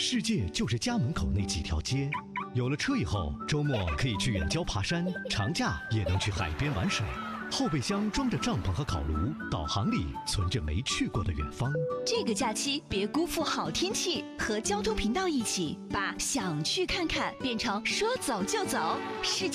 世界就是家门口那几条街。有了车以后，周末可以去远郊爬山，长假也能去海边玩水。后备箱装着帐篷和烤炉，导航里存着没去过的远方。 这个假期别辜负好天气，和交通频道一起把想去看看变成说走就走。